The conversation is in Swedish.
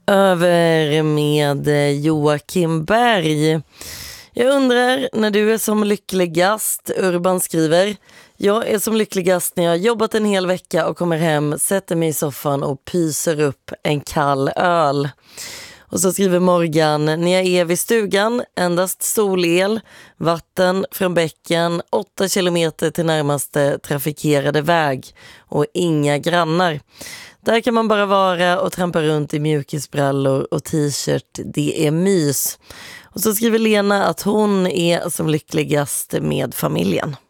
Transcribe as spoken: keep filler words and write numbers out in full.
över med Joakim Berg. Jag undrar när du är som lyckligast. Urban skriver: jag är som lyckligast när jag har jobbat en hel vecka och kommer hem, sätter mig i soffan och pyser upp en kall öl. Och så skriver Morgan: när jag är vid stugan, endast solel, vatten från bäcken, åtta kilometer till närmaste trafikerade väg och inga grannar. Där kan man bara vara och trampa runt i mjukisbrallor och t-shirt. Det är mys. Och så skriver Lena att hon är som lyckligast med familjen.